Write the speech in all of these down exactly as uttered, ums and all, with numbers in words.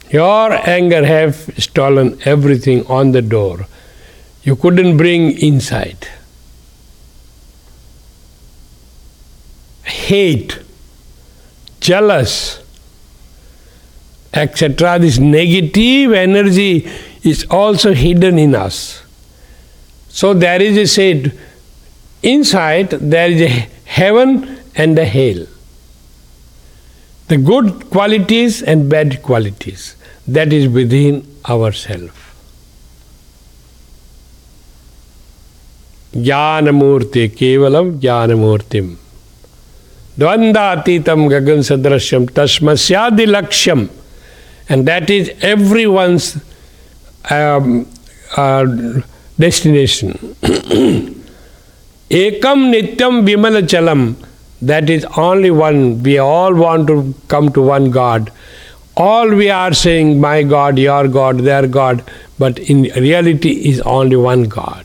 Your anger have stolen everything on the door. You couldn't bring inside. Hate, jealous, et cetera. This negative energy is also hidden in us. So there is a said, inside there is a heaven and a hell. The good qualities and bad qualities, that is within ourselves. Jnanamurti kevalam jnanamurtim. Dvandatitam gagan sadrashyam tasmasyadi laksham. And that is everyone's um, uh, destination. Ekam nityam vimalachalam. That is only one. We all want to come to one God. All we are saying, my God, your God, their God. But in reality is only one God.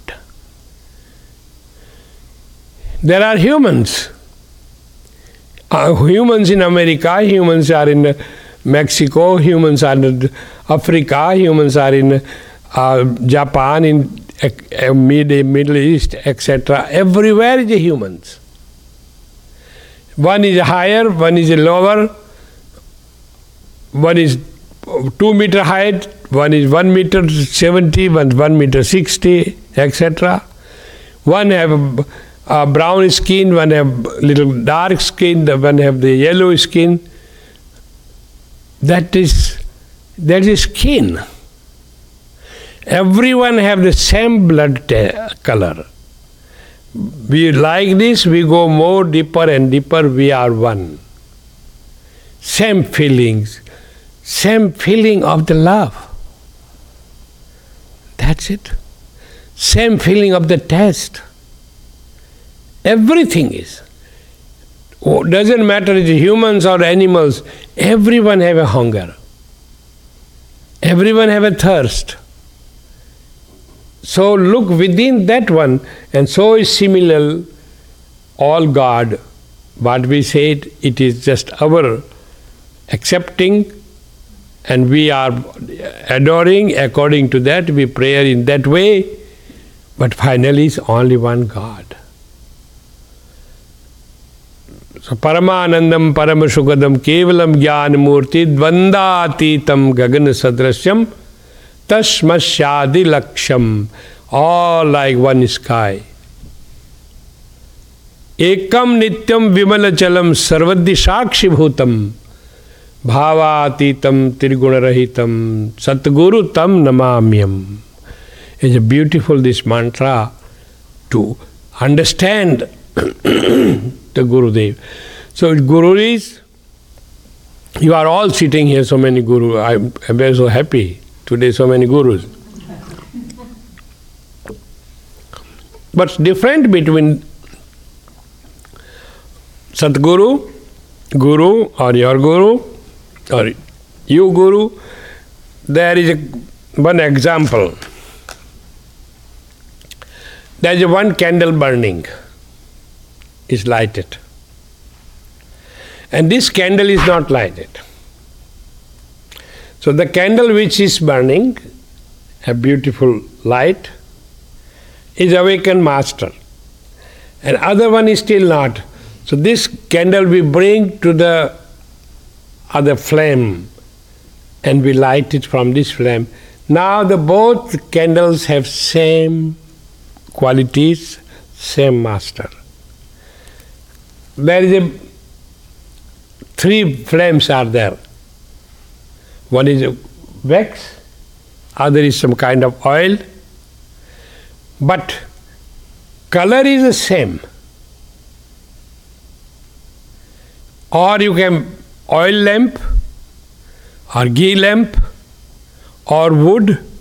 There are humans. Uh, humans in America, humans are in Mexico, humans are in Africa, humans are in uh, Japan, in uh, Mid- Middle East, et cetera. Everywhere is the humans. One is higher, one is lower, one is two meter height, one is one meter seventy, one one meter sixty, et cetera. One have uh, brown skin, one have little dark skin, one have the yellow skin. That is that is skin. Everyone have the same blood te- color. We like this, we go more deeper and deeper, we are one. Same feelings, same feeling of the love. That's it. Same feeling of the taste. Everything is. Oh, doesn't matter if it's humans or animals, everyone have a hunger. Everyone have a thirst. So look within that one, and so is similar all God. What we said, it is just our accepting, and we are adoring according to that, we pray in that way, but finally it's only one God. So Paramanandam Paramasukadam Kevalam Jnanamurti Dvandatitam Gagana Sadrasyam Tasmasyadi Laksham, all like one sky. Ekam Nityam Vimalachalam Sarvadhi Sakshi Bhutam Bhavatitam Tirgunarahitam Satguru Tam Namamyam. It's a beautiful this mantra to understand the Gurudev. So Guru is, you are all sitting here, so many Gurus. I'm very so happy. Today so many Gurus. What's different between Satguru, Guru or your Guru or you Guru? There is a, one example. There is one candle burning. Is lighted. And this candle is not lighted. So the candle which is burning, a beautiful light, is awakened master. And other one is still not. So this candle we bring to the other flame and we light it from this flame. Now the both candles have same qualities, same master. There is a three flames are there. One is a wax, other is some kind of oil, but color is the same. Or you can oil lamp, or ghee lamp, or wood,